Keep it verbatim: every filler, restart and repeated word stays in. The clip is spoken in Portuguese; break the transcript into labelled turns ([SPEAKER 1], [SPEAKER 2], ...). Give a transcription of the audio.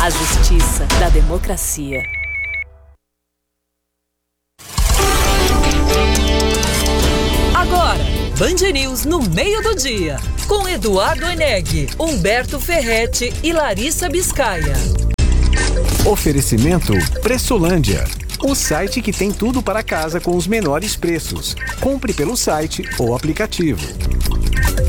[SPEAKER 1] A justiça da democracia.
[SPEAKER 2] Agora, Band News no meio do dia, com Eduardo Eneg, Humberto Ferretti e Larissa Biscaia.
[SPEAKER 3] Oferecimento Pressolândia, o site que tem tudo para casa com os menores preços. Compre pelo site ou aplicativo.